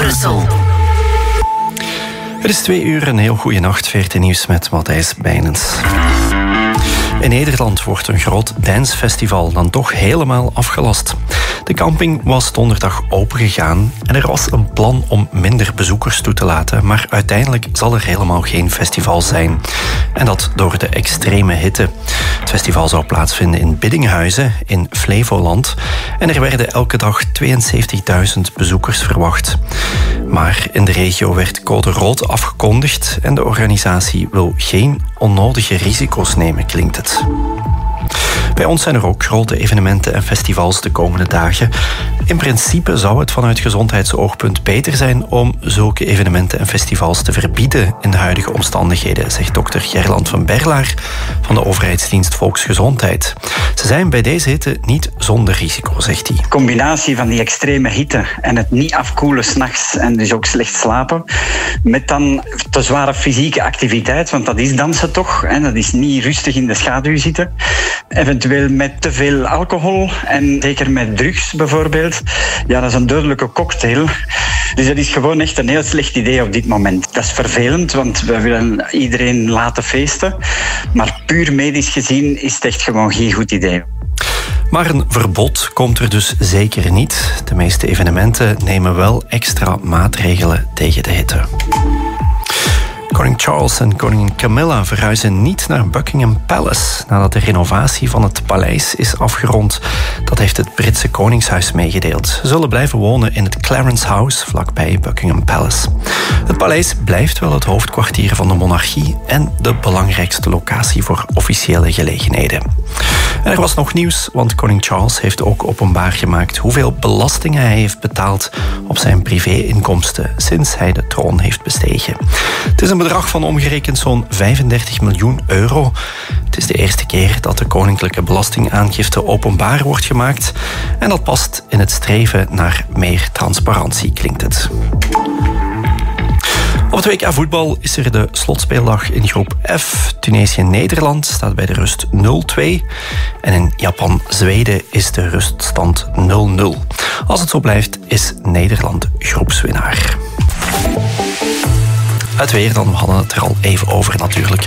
Brussel. Het is 2 uur, een heel goede nacht. 14 nieuws met Matthijs Bijnens. In Nederland wordt een groot dancefestival dan toch helemaal afgelast. De camping was donderdag opengegaan en er was een plan om minder bezoekers toe te laten, maar uiteindelijk zal er helemaal geen festival zijn. En dat door de extreme hitte. Het festival zou plaatsvinden in Biddinghuizen in Flevoland en er werden elke dag 72.000 bezoekers verwacht. Maar in de regio werd code rood afgekondigd en de organisatie wil geen onnodige risico's nemen, klinkt het. Bij ons zijn er ook grote evenementen en festivals de komende dagen. In principe zou het vanuit gezondheidsoogpunt beter zijn om zulke evenementen en festivals te verbieden in de huidige omstandigheden, zegt dokter Gerland van Berlaar van de overheidsdienst Volksgezondheid. Ze zijn bij deze hitte niet zonder risico, zegt hij. De combinatie van die extreme hitte en het niet afkoelen 's nachts en dus ook slecht slapen, met dan te zware fysieke activiteit, want dat is dansen toch, en dat is niet rustig in de schaduw zitten. Eventueel met te veel alcohol en zeker met drugs bijvoorbeeld. Ja, dat is een dodelijke cocktail. Dus dat is gewoon echt een heel slecht idee op dit moment. Dat is vervelend, want we willen iedereen laten feesten. Maar puur medisch gezien is het echt gewoon geen goed idee. Maar een verbod komt er dus zeker niet. De meeste evenementen nemen wel extra maatregelen tegen de hitte. Koning Charles en koningin Camilla verhuizen niet naar Buckingham Palace nadat de renovatie van het paleis is afgerond. Dat heeft het Britse Koningshuis meegedeeld. Ze zullen blijven wonen in het Clarence House vlakbij Buckingham Palace. Het paleis blijft wel het hoofdkwartier van de monarchie en de belangrijkste locatie voor officiële gelegenheden. En er was nog nieuws, want koning Charles heeft ook openbaar gemaakt hoeveel belastingen hij heeft betaald op zijn privé-inkomsten sinds hij de troon heeft bestegen. Het is een bedrag van omgerekend zo'n 35 miljoen euro. Het is de eerste keer dat de koninklijke belastingaangifte openbaar wordt gemaakt en dat past in het streven naar meer transparantie, klinkt het. Op het WK voetbal is er de slotspeeldag in groep F. Tunesië-Nederland staat bij de rust 0-2. En in Japan-Zweden is de ruststand 0-0. Als het zo blijft, is Nederland groepswinnaar. Het weer, dan we hadden het er al even over natuurlijk.